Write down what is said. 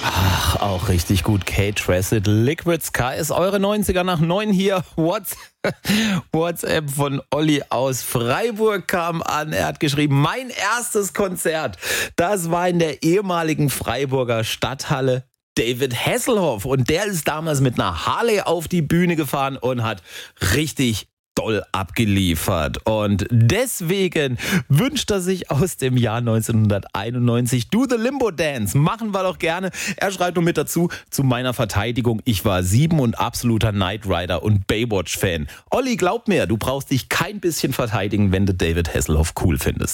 Ach, auch richtig gut. Kate Tressett, Liquid Sky ist eure 90er nach 9 hier. WhatsApp von Olli aus Freiburg kam an. Er hat geschrieben, mein erstes Konzert, das war in der ehemaligen Freiburger Stadthalle. David Hasselhoff, und der ist damals mit einer Harley auf die Bühne gefahren und hat richtig doll abgeliefert. Und deswegen wünscht er sich aus dem Jahr 1991 Do the Limbo Dance. Machen wir doch gerne. Er schreibt nur mit dazu, zu meiner Verteidigung, ich war 7 und absoluter Knight Rider und Baywatch-Fan. Olli, glaub mir, du brauchst dich kein bisschen verteidigen, wenn du David Hasselhoff cool findest.